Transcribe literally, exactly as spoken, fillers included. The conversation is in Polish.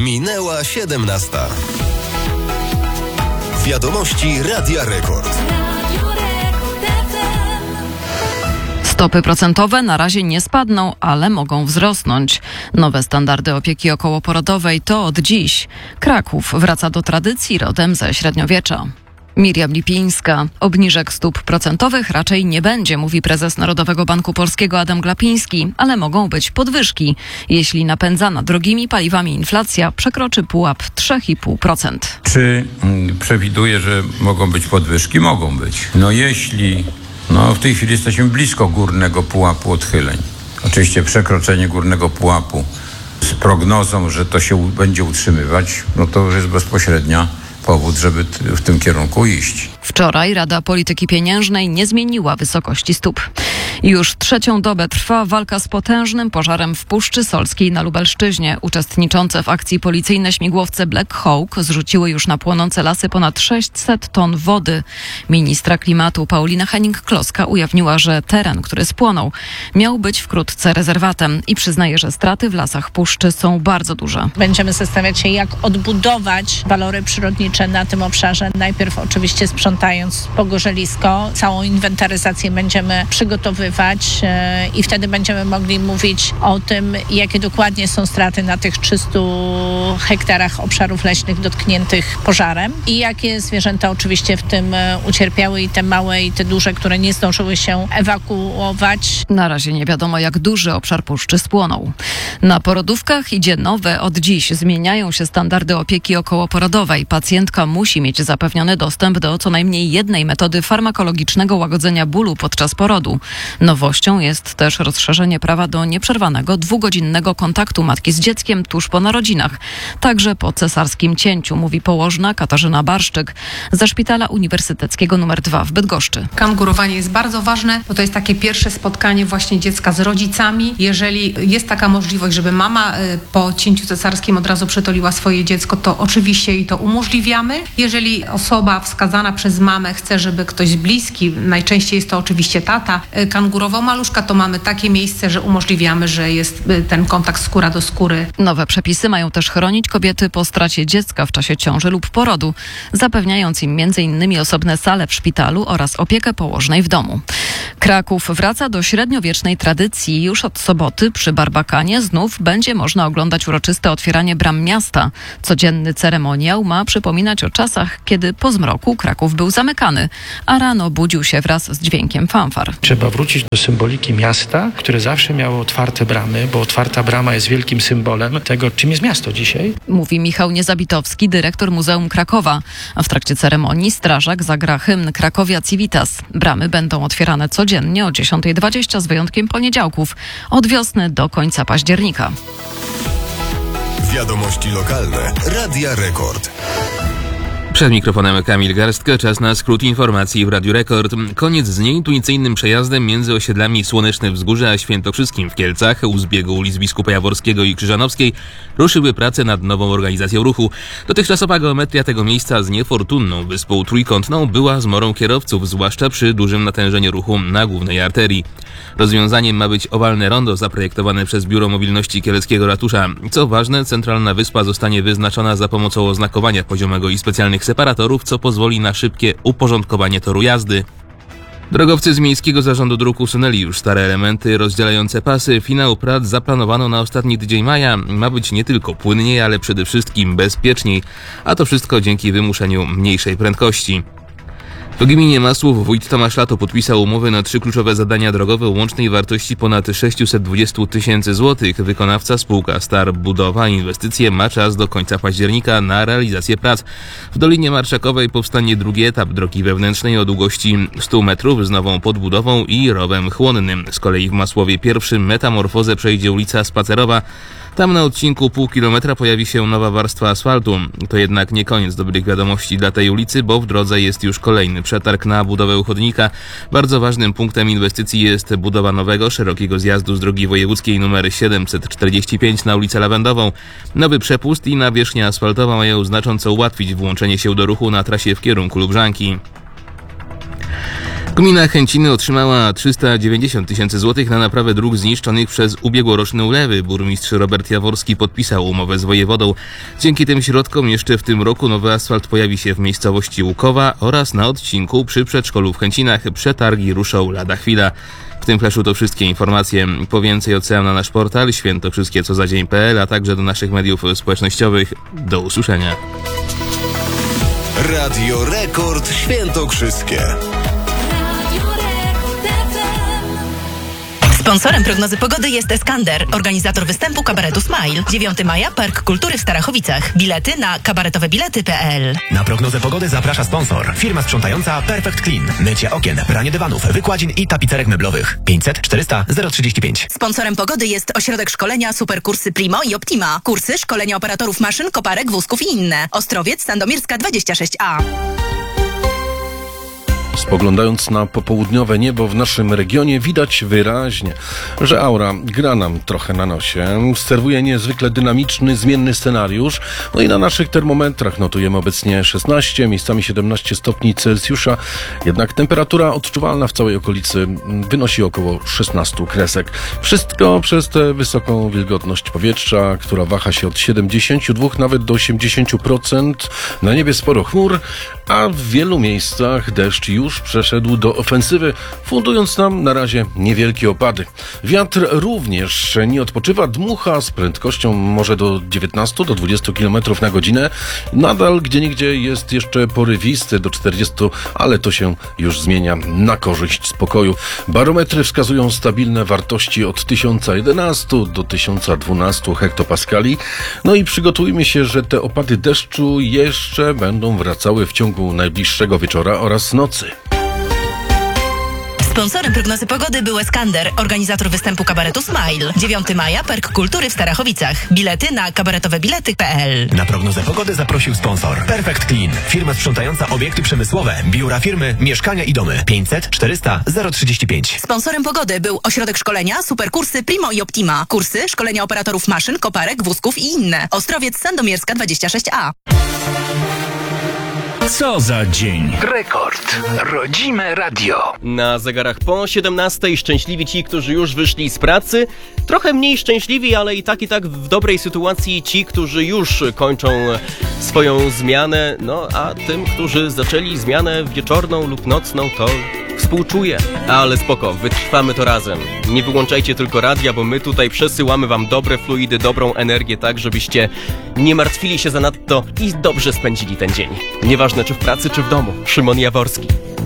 Minęła siedemnasta. Wiadomości Radia Rekord. Stopy procentowe na razie nie spadną, ale mogą wzrosnąć. Nowe standardy opieki okołoporodowej to od dziś. Kraków wraca do tradycji rodem ze średniowiecza. Miriam Lipińska. Obniżek stóp procentowych raczej nie będzie, mówi prezes Narodowego Banku Polskiego Adam Glapiński, ale mogą być podwyżki, jeśli napędzana drogimi paliwami inflacja przekroczy pułap trzy i pół procent. Czy mm, przewiduje, że mogą być podwyżki? Mogą być. No jeśli... No w tej chwili jesteśmy blisko górnego pułapu odchyleń. Oczywiście przekroczenie górnego pułapu z prognozą, że to się będzie utrzymywać, no to już jest bezpośrednia powód, żeby t- w tym kierunku iść. Wczoraj Rada Polityki Pieniężnej nie zmieniła wysokości stóp. Już trzecią dobę trwa walka z potężnym pożarem w Puszczy Solskiej na Lubelszczyźnie. Uczestniczące w akcji policyjne śmigłowce Black Hawk zrzuciły już na płonące lasy ponad sześćset ton wody. Ministra klimatu Paulina Henning-Kloska ujawniła, że teren, który spłonął, miał być wkrótce rezerwatem i przyznaje, że straty w lasach Puszczy są bardzo duże. Będziemy zastanawiać się, jak odbudować walory przyrodnicze na tym obszarze. Najpierw oczywiście sprzątając pogorzelisko, całą inwentaryzację będziemy przygotowywać i wtedy będziemy mogli mówić o tym, jakie dokładnie są straty na tych trzystu hektarach obszarów leśnych dotkniętych pożarem i jakie zwierzęta oczywiście w tym ucierpiały, i te małe, i te duże, które nie zdążyły się ewakuować. Na razie nie wiadomo, jak duży obszar puszczy spłonął. Na porodówkach idzie nowe. Od dziś zmieniają się standardy opieki okołoporodowej. Pacjentka musi mieć zapewniony dostęp do co najmniej jednej metody farmakologicznego łagodzenia bólu podczas porodu. Nowością jest też rozszerzenie prawa do nieprzerwanego dwugodzinnego kontaktu matki z dzieckiem tuż po narodzinach. Także po cesarskim cięciu, mówi położna Katarzyna Barszczyk ze Szpitala Uniwersyteckiego numer dwa w Bydgoszczy. Kangurowanie jest bardzo ważne, bo to jest takie pierwsze spotkanie właśnie dziecka z rodzicami. Jeżeli jest taka możliwość, żeby mama po cięciu cesarskim od razu przytuliła swoje dziecko, to oczywiście jej to umożliwiamy. Jeżeli osoba wskazana przez mamę chce, żeby ktoś bliski, najczęściej jest to oczywiście tata, kangurował maluszka, to mamy takie miejsce, że umożliwiamy, że jest ten kontakt skóra do skóry. Nowe przepisy mają też chronić kobiety po stracie dziecka w czasie ciąży lub porodu, zapewniając im między innymi osobne sale w szpitalu oraz opiekę położnej w domu. Kraków wraca do średniowiecznej tradycji. Już od soboty przy Barbakanie znów będzie można oglądać uroczyste otwieranie bram miasta. Codzienny ceremoniał ma przypominać o czasach, kiedy po zmroku Kraków był zamykany, a rano budził się wraz z dźwiękiem fanfar. Trzeba wrócić do symboliki miasta, które zawsze miało otwarte bramy, bo otwarta brama jest wielkim symbolem tego, czym jest miasto dzisiaj. Mówi Michał Niezabitowski, dyrektor Muzeum Krakowa. A w trakcie ceremonii strażak zagra hymn Krakowia Civitas. Bramy będą otwierane codziennie o dziesiąta dwadzieścia z wyjątkiem poniedziałków, od wiosny do końca października. Wiadomości lokalne Radia Rekord. Przed mikrofonem Kamil Garstka, czas na skrót informacji w Radiu Rekord. Koniec z nieintuicyjnym przejazdem między osiedlami Słoneczne Wzgórze a Świętokrzyskim w Kielcach. U zbiegu ulic Biskupa Jaworskiego i Krzyżanowskiej ruszyły prace nad nową organizacją ruchu. Dotychczasowa geometria tego miejsca z niefortunną wyspą trójkątną była zmorą kierowców, zwłaszcza przy dużym natężeniu ruchu na głównej arterii. Rozwiązaniem ma być owalne rondo zaprojektowane przez Biuro Mobilności Kieleckiego Ratusza. Co ważne, centralna wyspa zostanie wyznaczona za pomocą oznakowania poziomego i specjalnych separatorów, co pozwoli na szybkie uporządkowanie toru jazdy. Drogowcy z Miejskiego Zarządu Dróg usunęli już stare elementy rozdzielające pasy. Finał prac zaplanowano na ostatni tydzień maja. Ma być nie tylko płynniej, ale przede wszystkim bezpieczniej. A to wszystko dzięki wymuszeniu mniejszej prędkości. W gminie Masłów wójt Tomasz Lato podpisał umowy na trzy kluczowe zadania drogowe o łącznej wartości ponad sześćset dwadzieścia tysięcy złotych. Wykonawca, spółka Star Budowa Inwestycje, ma czas do końca października na realizację prac. W Dolinie Marszakowej powstanie drugi etap drogi wewnętrznej o długości stu metrów z nową podbudową i rowem chłonnym. Z kolei w Masłowie pierwszym metamorfozę przejdzie ulica Spacerowa. Tam na odcinku pół kilometra pojawi się nowa warstwa asfaltu. To jednak nie koniec dobrych wiadomości dla tej ulicy, bo w drodze jest już kolejny przetarg na budowę chodnika. Bardzo ważnym punktem inwestycji jest budowa nowego, szerokiego zjazdu z drogi wojewódzkiej nr siedemset czterdzieści pięć na ulicę Lawendową. Nowy przepust i nawierzchnia asfaltowa mają znacząco ułatwić włączenie się do ruchu na trasie w kierunku Lubrzanki. Gmina Chęciny otrzymała trzysta dziewięćdziesiąt tysięcy złotych na naprawę dróg zniszczonych przez ubiegłoroczne ulewy. Burmistrz Robert Jaworski podpisał umowę z wojewodą. Dzięki tym środkom jeszcze w tym roku nowy asfalt pojawi się w miejscowości Łukowa oraz na odcinku przy przedszkolu w Chęcinach. Przetargi ruszą lada chwila. W tym flaszu to wszystkie informacje. Po więcej odsyłam na nasz portal świętokrzyskie co za dzień kropka pe el, a także do naszych mediów społecznościowych. Do usłyszenia. Radio Rekord Świętokrzyskie. Sponsorem prognozy pogody jest Eskander, organizator występu kabaretu Smile. dziewiątego maja Park Kultury w Starachowicach. Bilety na kabaretowebilety kropka pe el. Na prognozę pogody zaprasza sponsor. Firma sprzątająca Perfect Clean. Mycie okien, pranie dywanów, wykładzin i tapicerek meblowych. pięćset czterysta zero trzydzieści pięć. Sponsorem pogody jest ośrodek szkolenia Superkursy Primo i Optima. Kursy szkolenia operatorów maszyn, koparek, wózków i inne. Ostrowiec, Sandomierska dwadzieścia sześć a. Spoglądając na popołudniowe niebo w naszym regionie, widać wyraźnie, że aura gra nam trochę na nosie, serwuje niezwykle dynamiczny, zmienny scenariusz. No i na naszych termometrach notujemy obecnie szesnaście, miejscami siedemnaście stopni Celsjusza, jednak temperatura odczuwalna w całej okolicy wynosi około szesnaście kresek. Wszystko przez tę wysoką wilgotność powietrza, która waha się od siedemdziesięciu dwóch nawet do osiemdziesięciu procent. Na niebie sporo chmur, a w wielu miejscach deszcz już przeszedł do ofensywy, fundując nam na razie niewielkie opady. Wiatr również nie odpoczywa, dmucha z prędkością może do dziewiętnastu do dwudziestu kilometrów na godzinę. Nadal gdzieniegdzie jest jeszcze porywisty do czterdziestu, ale to się już zmienia na korzyść spokoju. Barometry wskazują stabilne wartości od tysiąc jedenaście do tysiąc dwanaście hektopaskali. No i przygotujmy się, że te opady deszczu jeszcze będą wracały w ciągu najbliższego wieczora oraz nocy. Sponsorem prognozy pogody był Eskander, organizator występu kabaretu Smile. dziewiątego maja Park Kultury w Starachowicach. Bilety na kabaretowebilety kropka pe el. Na prognozę pogody zaprosił sponsor Perfect Clean. Firma sprzątająca obiekty przemysłowe, biura firmy, mieszkania i domy. pięćset czterysta zero trzydzieści pięć. Sponsorem pogody był ośrodek szkolenia Superkursy Primo i Optima. Kursy szkolenia operatorów maszyn, koparek, wózków i inne. Ostrowiec, Sandomierska dwadzieścia sześć a. Co za dzień? Rekord. Rodzime radio. Na zegarach po siedemnastej szczęśliwi ci, którzy już wyszli z pracy. Trochę mniej szczęśliwi, ale i tak i tak w dobrej sytuacji ci, którzy już kończą swoją zmianę. No a tym, którzy zaczęli zmianę wieczorną lub nocną, to współczuję. Ale spoko, wytrwamy to razem. Nie wyłączajcie tylko radia, bo my tutaj przesyłamy wam dobre fluidy, dobrą energię, tak żebyście nie martwili się zanadto i dobrze spędzili ten dzień. Nieważne czy w pracy, czy w domu. Szymon Jaworski.